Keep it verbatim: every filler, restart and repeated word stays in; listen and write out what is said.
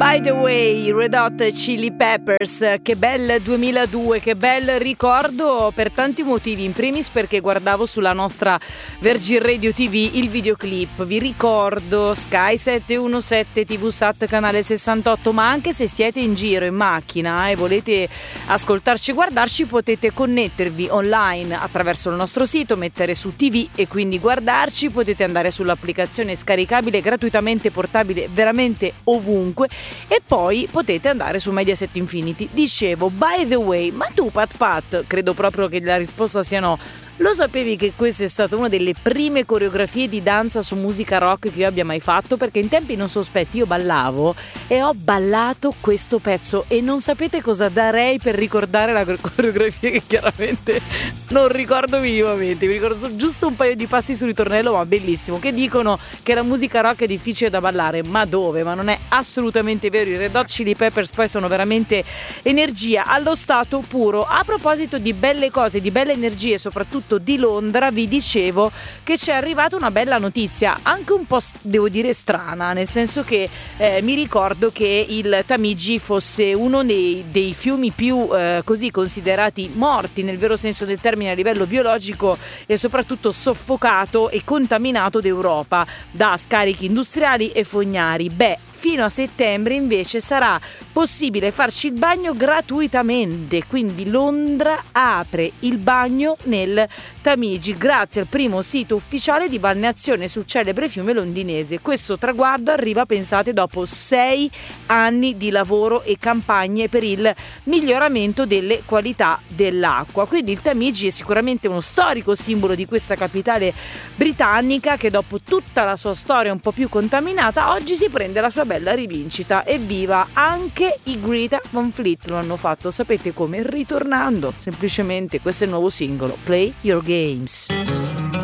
By the way, Red Hot Chili Peppers, che bel duemiladue, che bel ricordo per tanti motivi. In primis perché guardavo sulla nostra Virgin Radio ti vu il videoclip. Vi ricordo Sky settecentoundicesette, ti vu Sat canale sessantotto, ma anche se siete in giro in macchina e volete ascoltarci e guardarci, potete connettervi online attraverso il nostro sito, mettere su ti vu e quindi guardarci. Potete andare sull'applicazione scaricabile gratuitamente, portabile veramente ovunque. E poi potete andare su Mediaset Infinity. Dicevo, by the way, ma tu Pat Pat, credo proprio che la risposta sia no, lo sapevi che questa è stata una delle prime coreografie di danza su musica rock che io abbia mai fatto? Perché in tempi non sospetti io ballavo e ho ballato questo pezzo e non sapete cosa darei per ricordare la coreografia, che chiaramente non ricordo minimamente. Mi ricordo giusto un paio di passi sul ritornello, ma bellissimo. Che dicono che la musica rock è difficile da ballare, ma dove? Ma non è assolutamente vero. I Red Hot Chili Peppers poi sono veramente energia allo stato puro. A proposito di belle cose, di belle energie, soprattutto di Londra, vi dicevo che c'è arrivata una bella notizia, anche un po' devo dire strana, nel senso che eh, mi ricordo che il Tamigi fosse uno dei, dei fiumi più eh, così considerati morti nel vero senso del termine a livello biologico e soprattutto soffocato e contaminato d'Europa da scarichi industriali e fognari. Beh, fino a settembre invece sarà possibile farci il bagno gratuitamente, quindi Londra apre il bagno nel Tamigi grazie al primo sito ufficiale di balneazione sul celebre fiume londinese. Questo traguardo arriva, pensate, dopo sei anni di lavoro e campagne per il miglioramento delle qualità dell'acqua. Quindi il Tamigi è sicuramente uno storico simbolo di questa capitale britannica che dopo tutta la sua storia un po' più contaminata oggi si prende la sua bella rivincita. Evviva, anche i Greta Van Fleet lo hanno fatto, sapete come? Ritornando semplicemente. Questo è il nuovo singolo, Play Your Games.